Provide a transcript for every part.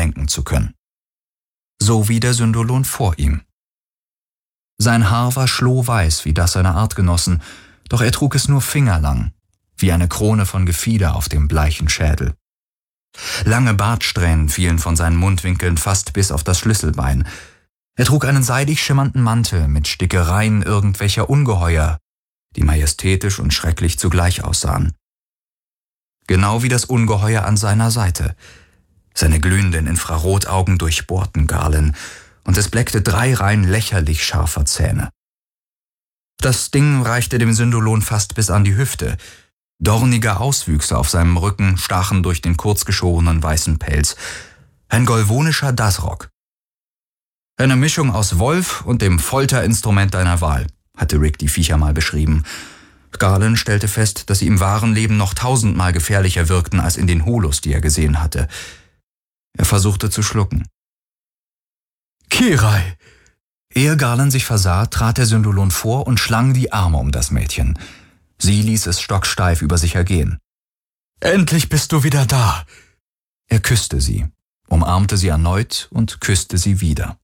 lenken zu können. So wie der Syndolon vor ihm. Sein Haar war schlohweiß wie das seiner Artgenossen, doch er trug es nur fingerlang, wie eine Krone von Gefieder auf dem bleichen Schädel. Lange Bartsträhnen fielen von seinen Mundwinkeln fast bis auf das Schlüsselbein. Er trug einen seidig schimmernden Mantel mit Stickereien irgendwelcher Ungeheuer, die majestätisch und schrecklich zugleich aussahen. Genau wie das Ungeheuer an seiner Seite. Seine glühenden Infrarotaugen durchbohrten Garland, und es bleckte 3 Reihen lächerlich scharfer Zähne. Das Ding reichte dem Syndolon fast bis an die Hüfte. Dornige Auswüchse auf seinem Rücken stachen durch den kurzgeschorenen weißen Pelz. Ein golvonischer Dasrock. Eine Mischung aus Wolf und dem Folterinstrument deiner Wahl, hatte Rick die Viecher mal beschrieben. Garland stellte fest, dass sie im wahren Leben noch 1000-mal gefährlicher wirkten als in den Holos, die er gesehen hatte. Er versuchte zu schlucken. »Kirai!« Ehe Garland sich versah, trat der Syndolon vor und schlang die Arme um das Mädchen. Sie ließ es stocksteif über sich ergehen. »Endlich bist du wieder da!« Er küsste sie, umarmte sie erneut und küsste sie wieder.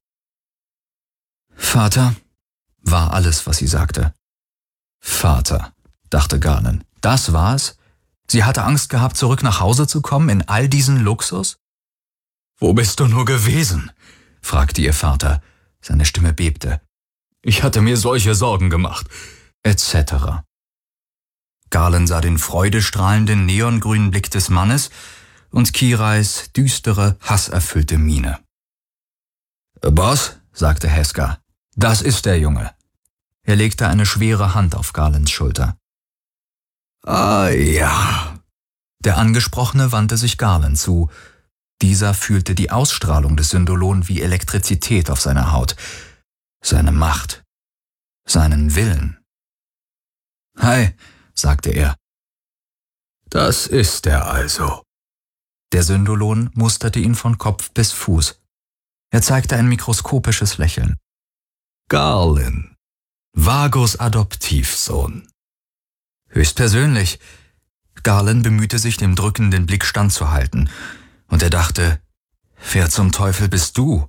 »Vater«, war alles, was sie sagte. »Vater«, dachte Garland, das war's? Sie hatte Angst gehabt, zurück nach Hause zu kommen in all diesen Luxus? »Wo bist du nur gewesen?« fragte ihr Vater. Seine Stimme bebte. »Ich hatte mir solche Sorgen gemacht«, etc. Garland sah den freudestrahlenden, neongrünen Blick des Mannes und Kirais düstere, hasserfüllte Miene. »Boss«, sagte Heska, »das ist der Junge.« Er legte eine schwere Hand auf Garlands Schulter. »Ah ja.« Der Angesprochene wandte sich Garland zu. Dieser fühlte die Ausstrahlung des Syndolon wie Elektrizität auf seiner Haut. Seine Macht. Seinen Willen. »Hi«, sagte er. »Das ist er also.« Der Syndolon musterte ihn von Kopf bis Fuß. Er zeigte ein mikroskopisches Lächeln. »Garland, Vagos Adoptivsohn.« »Höchstpersönlich.« Garland bemühte sich, dem drückenden Blick standzuhalten. Und er dachte, »Wer zum Teufel bist du?«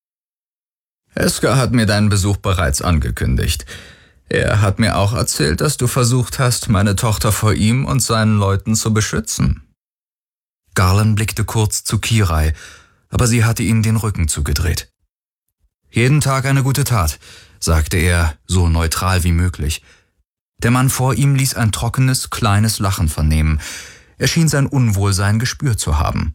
»Heska hat mir deinen Besuch bereits angekündigt. Er hat mir auch erzählt, dass du versucht hast, meine Tochter vor ihm und seinen Leuten zu beschützen.« Garland blickte kurz zu Kirai, aber sie hatte ihm den Rücken zugedreht. »Jeden Tag eine gute Tat«, sagte er, so neutral wie möglich. Der Mann vor ihm ließ ein trockenes, kleines Lachen vernehmen. Er schien sein Unwohlsein gespürt zu haben.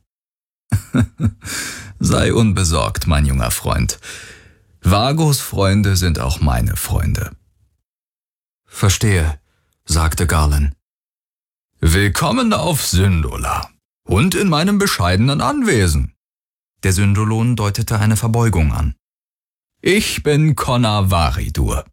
»Sei unbesorgt, mein junger Freund. Vagos Freunde sind auch meine Freunde.« »Verstehe«, sagte Garland. »Willkommen auf Syndola und in meinem bescheidenen Anwesen.« Der Syndolon deutete eine Verbeugung an. »Ich bin Connor Varidur.«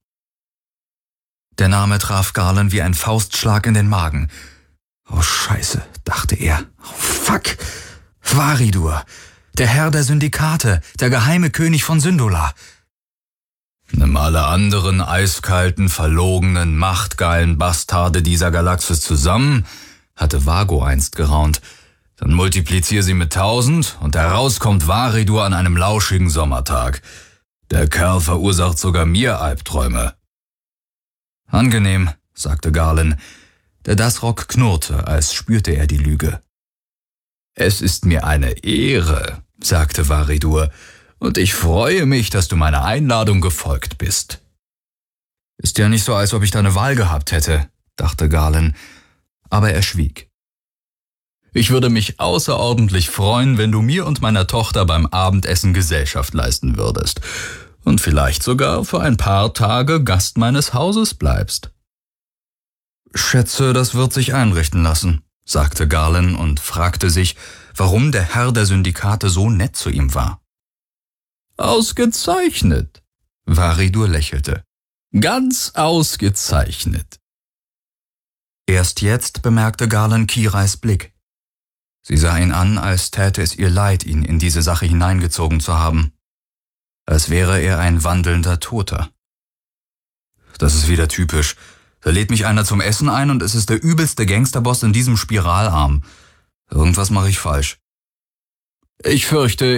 Der Name traf Garland wie ein Faustschlag in den Magen. »Oh Scheiße«, dachte er. »Oh fuck! Varidur, der Herr der Syndikate, der geheime König von Syndola.« »Nimm alle anderen eiskalten, verlogenen, machtgeilen Bastarde dieser Galaxis zusammen«, hatte Vago einst geraunt. »Dann multiplizier sie mit 1000 und heraus kommt Varidur an einem lauschigen Sommertag. Der Kerl verursacht sogar mir Albträume.« »Angenehm«, sagte Garland. Der Dasrock knurrte, als spürte er die Lüge. »Es ist mir eine Ehre«, sagte Varidur, »und ich freue mich, dass du meiner Einladung gefolgt bist.« »Ist ja nicht so, als ob ich da eine Wahl gehabt hätte«, dachte Garland, aber er schwieg. »Ich würde mich außerordentlich freuen, wenn du mir und meiner Tochter beim Abendessen Gesellschaft leisten würdest und vielleicht sogar für ein paar Tage Gast meines Hauses bleibst.« »Schätze, das wird sich einrichten lassen«, sagte Garland und fragte sich, warum der Herr der Syndikate so nett zu ihm war. »Ausgezeichnet«, Varidur lächelte. »Ganz ausgezeichnet.« Erst jetzt bemerkte Garland Kirais Blick. Sie sah ihn an, als täte es ihr leid, ihn in diese Sache hineingezogen zu haben. Als wäre er ein wandelnder Toter. Das ist wieder typisch. Da lädt mich einer zum Essen ein und es ist der übelste Gangsterboss in diesem Spiralarm. Irgendwas mache ich falsch. »Ich fürchte,